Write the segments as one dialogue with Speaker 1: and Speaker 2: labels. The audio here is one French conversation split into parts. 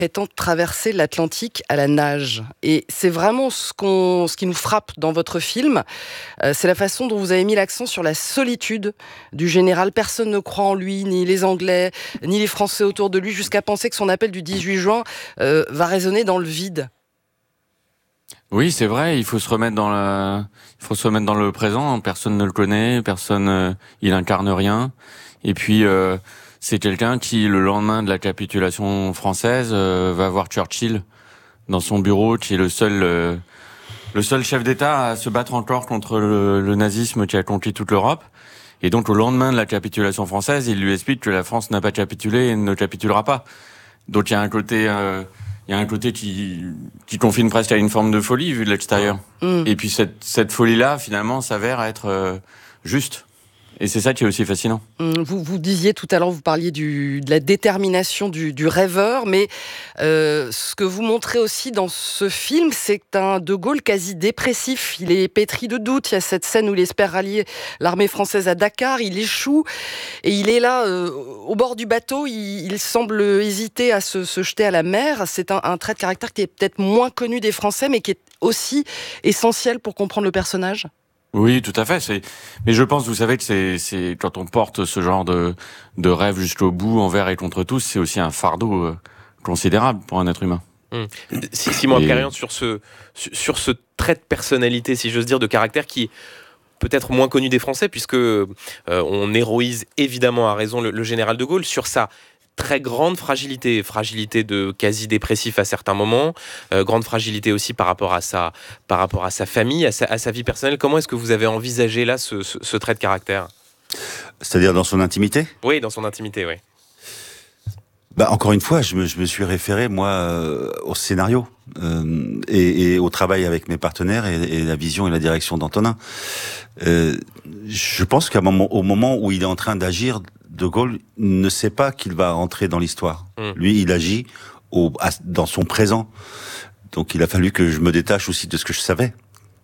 Speaker 1: Étant traversé l'Atlantique à la nage. Et c'est vraiment ce qui nous frappe dans votre film. C'est la façon dont vous avez mis l'accent sur la solitude du général. Personne ne croit en lui, ni les Anglais, ni les Français autour de lui, jusqu'à penser que son appel du 18 juin va résonner dans le vide.
Speaker 2: Oui, c'est vrai, il faut se remettre dans le présent. Personne ne le connaît, il incarne rien. Et puis, c'est quelqu'un qui, le lendemain de la capitulation française, va voir Churchill dans son bureau, qui est le seul chef d'État à se battre encore contre le nazisme qui a conquis toute l'Europe. Et donc, au lendemain de la capitulation française, il lui explique que la France n'a pas capitulé et ne capitulera pas. Donc, il y a un côté qui confine presque à une forme de folie vu de l'extérieur. Et puis cette folie-là, finalement, s'avère être juste. Et c'est ça qui est aussi fascinant.
Speaker 1: Vous disiez tout à l'heure, vous parliez de la détermination du rêveur, mais ce que vous montrez aussi dans ce film, c'est un De Gaulle quasi dépressif. Il est pétri de doutes. Il y a cette scène où il espère rallier l'armée française à Dakar, il échoue, et il est là, au bord du bateau, il semble hésiter à se jeter à la mer. C'est un trait de caractère qui est peut-être moins connu des Français, mais qui est aussi essentiel pour comprendre le personnage.
Speaker 2: Oui, tout à fait. Mais je pense, vous savez, que c'est quand on porte ce genre de rêve jusqu'au bout, envers et contre tous, c'est aussi un fardeau considérable pour un être humain.
Speaker 3: Simon Apkarian, sur ce trait de personnalité, si j'ose dire, de caractère qui peut-être moins connu des Français, puisque on héroïse évidemment à raison le général de Gaulle sur sa très grande fragilité de quasi-dépressif à certains moments, grande fragilité aussi par rapport à sa famille, à sa vie personnelle. Comment est-ce que vous avez envisagé là ce trait de caractère ?
Speaker 4: C'est-à-dire dans son intimité ?
Speaker 3: Oui, dans son intimité, oui.
Speaker 4: Encore une fois, je me suis référé, moi, au scénario et au travail avec mes partenaires et la vision et la direction d'Antonin. Je pense au moment où il est en train d'agir, De Gaulle ne sait pas qu'il va entrer dans l'histoire. Lui, il agit dans son présent. Donc, il a fallu que je me détache aussi de ce que je savais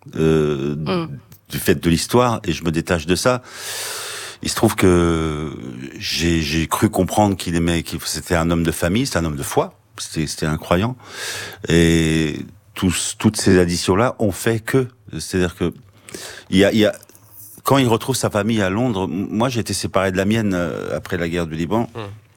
Speaker 4: du fait de l'histoire, et je me détache de ça. Il se trouve que j'ai cru comprendre qu'il c'était un homme de famille, c'est un homme de foi, c'était un croyant. Et toutes ces additions-là ont fait c'est-à-dire que il y a quand il retrouve sa famille à Londres, moi j'ai été séparé de la mienne après la guerre du Liban.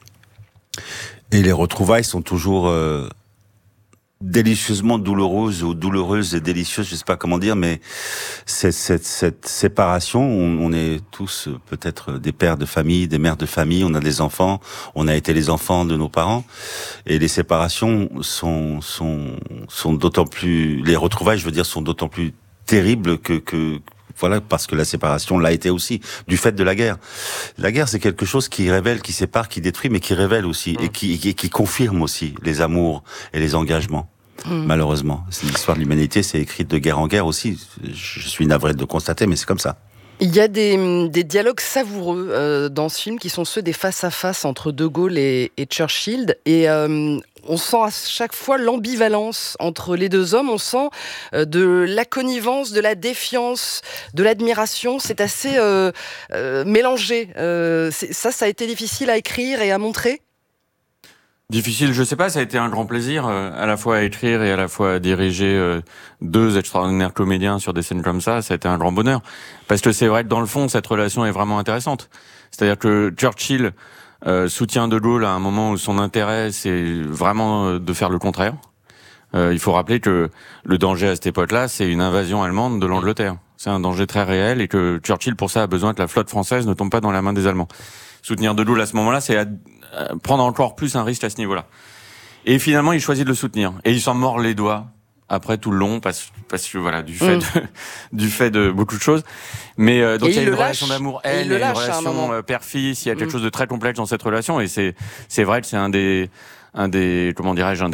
Speaker 4: Et les retrouvailles sont toujours délicieusement douloureuses et délicieuses, je sais pas comment dire, mais cette séparation, on est tous peut-être des pères de famille, des mères de famille, on a des enfants, on a été les enfants de nos parents, et les séparations sont d'autant plus, les retrouvailles, je veux dire, sont d'autant plus terribles que voilà, parce que la séparation l'a été aussi, du fait de la guerre. La guerre, c'est quelque chose qui révèle, qui sépare, qui détruit, mais qui révèle aussi, et qui confirme aussi les amours et les engagements. Malheureusement. L'histoire de l'humanité, c'est écrite de guerre en guerre aussi. Je suis navré de le constater, mais c'est comme ça.
Speaker 1: Il y a des dialogues savoureux dans ce film qui sont ceux des face-à-face entre De Gaulle et Churchill. Et on sent à chaque fois l'ambivalence entre les deux hommes. On sent de la connivence, de la défiance, de l'admiration. C'est assez mélangé. Ça a été difficile à écrire et à montrer ?
Speaker 2: Difficile, je sais pas, ça a été un grand plaisir, à la fois à écrire et à la fois à diriger deux extraordinaires comédiens sur des scènes comme ça a été un grand bonheur. Parce que c'est vrai que dans le fond, cette relation est vraiment intéressante. C'est-à-dire que Churchill soutient De Gaulle à un moment où son intérêt, c'est vraiment de faire le contraire. Il faut rappeler que le danger à cette époque-là, c'est une invasion allemande de l'Angleterre. C'est un danger très réel et que Churchill, pour ça, a besoin que la flotte française ne tombe pas dans la main des Allemands. Soutenir De Gaulle à ce moment-là, c'est prendre encore plus un risque à ce niveau-là. Et finalement, il choisit de le soutenir. Et il s'en mord les doigts après tout le long, parce que voilà, du fait de beaucoup de choses. Mais donc il y a une relation d'amour-haine, une relation père-fils. Il y a quelque chose de très complexe dans cette relation. Et c'est vrai que c'est un des comment dirais-je,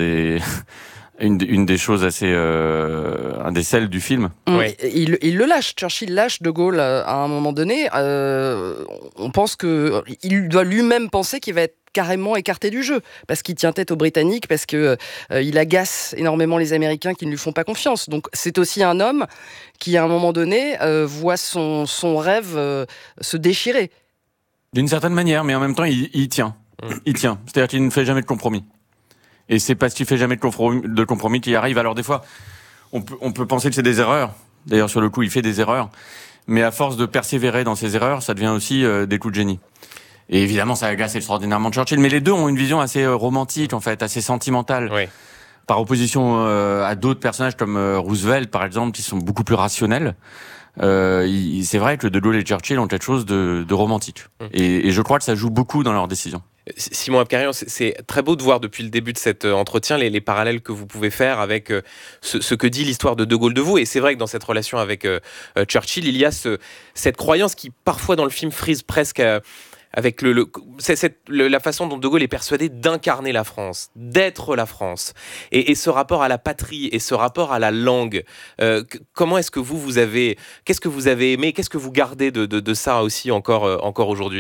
Speaker 2: une des choses assez un des sels du film.
Speaker 1: Oui. Il le lâche, Churchill lâche De Gaulle à un moment donné. On pense que il doit lui-même penser qu'il va être carrément écarté du jeu, parce qu'il tient tête aux Britanniques, parce que il agace énormément les Américains qui ne lui font pas confiance. Donc c'est aussi un homme qui, à un moment donné, voit son rêve se déchirer.
Speaker 2: D'une certaine manière, mais en même temps, il tient. Il tient. C'est-à-dire qu'il ne fait jamais de compromis. Et c'est parce qu'il fait jamais de compromis qu'il y arrive. Alors des fois, on peut penser que c'est des erreurs. D'ailleurs, sur le coup, il fait des erreurs. Mais à force de persévérer dans ses erreurs, ça devient aussi des coups de génie. Et évidemment, ça agace extraordinairement Churchill. Mais les deux ont une vision assez romantique, en fait, assez sentimentale.
Speaker 3: Oui.
Speaker 2: Par opposition à d'autres personnages comme Roosevelt, par exemple, qui sont beaucoup plus rationnels. C'est vrai que De Gaulle et Churchill ont quelque chose de romantique. Et je crois que ça joue beaucoup dans leurs décisions.
Speaker 3: Simon Abkarian, c'est très beau de voir depuis le début de cet entretien les parallèles que vous pouvez faire avec ce que dit l'histoire de Gaulle de vous. Et c'est vrai que dans cette relation avec Churchill, il y a cette croyance qui parfois dans le film frise presque avec la façon dont De Gaulle est persuadé d'incarner la France, d'être la France. Et ce rapport à la patrie et ce rapport à la langue, comment est-ce que qu'est-ce que vous avez aimé, qu'est-ce que vous gardez de ça aussi encore aujourd'hui ?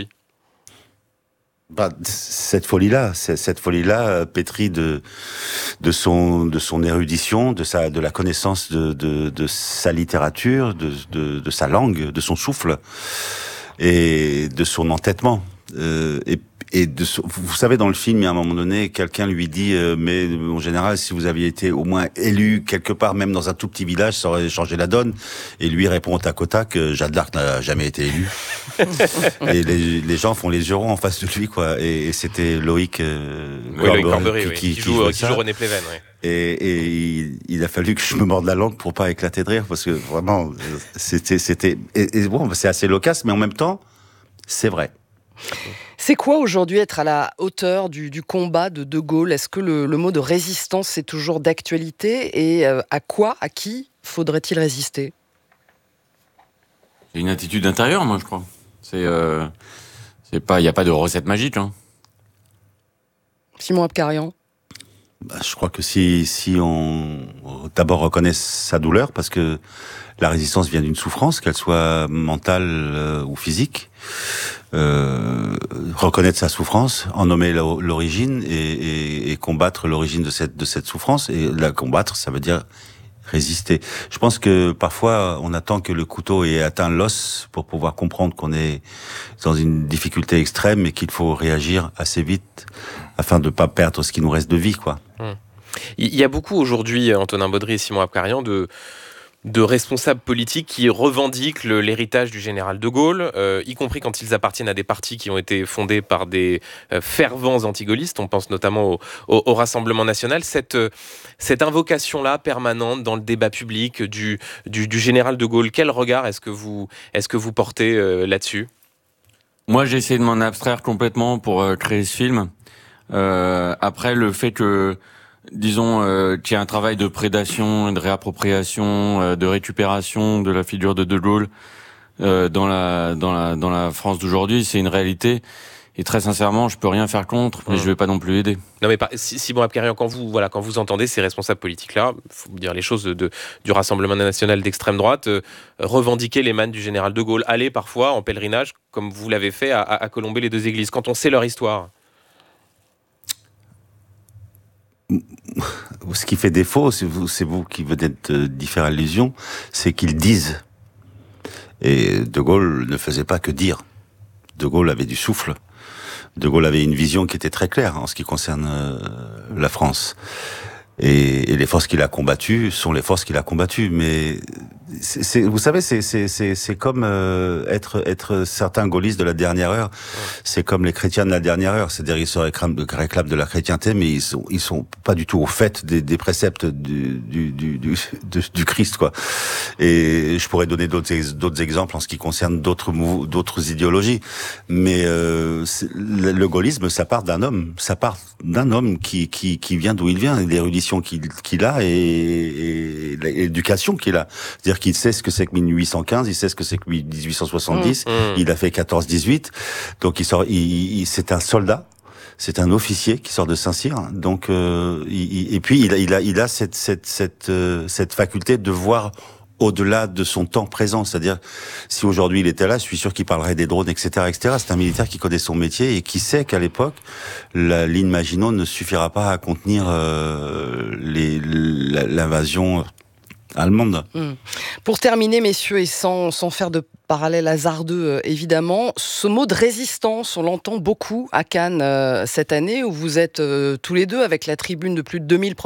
Speaker 4: Cette folie-là, pétrie de son érudition, de la connaissance de sa littérature, de sa langue, de son souffle et de son entêtement. Vous savez, dans le film, il y a un moment donné, quelqu'un lui dit mais en général, si vous aviez été au moins élu quelque part, même dans un tout petit village, ça aurait changé la donne. Et lui répond au tac au tac que Jeanne d'Arc n'a jamais été élue. Et les gens font les yeux ronds en face de lui, quoi. Et c'était Loïc
Speaker 3: Corbery, qui joue René Pleven. Oui.
Speaker 4: Et il a fallu que je me morde la langue pour pas éclater de rire, parce que vraiment, c'était bon, c'est assez loquace, mais en même temps, c'est vrai.
Speaker 1: C'est quoi aujourd'hui être à la hauteur du combat de De Gaulle ? Est-ce que le mot de résistance est toujours d'actualité ? Et à qui faudrait-il résister ?
Speaker 2: C'est une attitude intérieure, moi, je crois. Il n'y a pas de recette magique. Hein.
Speaker 1: Simon Abkarian ?
Speaker 4: Je crois que si on d'abord reconnaît sa douleur, parce que la résistance vient d'une souffrance, qu'elle soit mentale ou physique, reconnaître sa souffrance, en nommer l'origine et combattre l'origine de cette souffrance, et la combattre, ça veut dire résister. Je pense que parfois on attend que le couteau ait atteint l'os pour pouvoir comprendre qu'on est dans une difficulté extrême et qu'il faut réagir assez vite afin de ne pas perdre ce qui nous reste de vie, quoi.
Speaker 3: Il y a beaucoup aujourd'hui, Antonin Baudry et Simon Abkarian, de responsables politiques qui revendiquent l'héritage du général de Gaulle, y compris quand ils appartiennent à des partis qui ont été fondés par des fervents anti-gaullistes. On pense notamment au Rassemblement national. Cette invocation-là permanente dans le débat public du général de Gaulle, quel regard est-ce que vous portez là-dessus ?
Speaker 2: Moi, j'ai essayé de m'en abstraire complètement pour créer ce film. Après, le fait que disons qu'il y a un travail de prédation, de réappropriation, de récupération de la figure de Gaulle dans la France d'aujourd'hui, c'est une réalité. Et très sincèrement, je peux rien faire contre, mais je vais pas non plus aider.
Speaker 3: Non, mais Simon Abkarian, quand vous entendez ces responsables politiques-là, faut dire les choses du Rassemblement national d'extrême droite, revendiquer les mannes du général de Gaulle, aller parfois en pèlerinage, comme vous l'avez fait à Colomber les deux églises, quand on sait leur histoire.
Speaker 4: Ce qui fait défaut, c'est vous qui venez d'y faire allusion, c'est qu'ils disent. Et De Gaulle ne faisait pas que dire. De Gaulle avait du souffle. De Gaulle avait une vision qui était très claire en ce qui concerne la France. Et les forces qu'il a combattues sont les forces qu'il a combattues. Mais vous savez, c'est comme être certains gaullistes de la dernière heure. C'est comme les chrétiens de la dernière heure. C'est-à-dire ils se réclament de la chrétienté, mais ils sont pas du tout au fait des préceptes du Christ, quoi. Et je pourrais donner d'autres exemples en ce qui concerne d'autres idéologies. Mais le gaullisme, ça part d'un homme. Ça part d'un homme qui vient d'où il vient, l'érudition qu'il a et l'éducation qu'il a. C'est-à-dire qu'il sait ce que c'est que 1815, il sait ce que c'est que 1870, il a fait 14-18, donc c'est un soldat, c'est un officier qui sort de Saint-Cyr, donc et puis il a cette faculté de voir au-delà de son temps présent, c'est-à-dire si aujourd'hui il était là, je suis sûr qu'il parlerait des drones, etc., etc. C'est un militaire qui connaît son métier et qui sait qu'à l'époque, la ligne Maginot ne suffira pas à contenir l'invasion allemande.
Speaker 1: Pour terminer, messieurs, et sans faire de parallèle hasardeux, évidemment, ce mot de résistance, on l'entend beaucoup à Cannes cette année, où vous êtes tous les deux avec la tribune de plus de 2000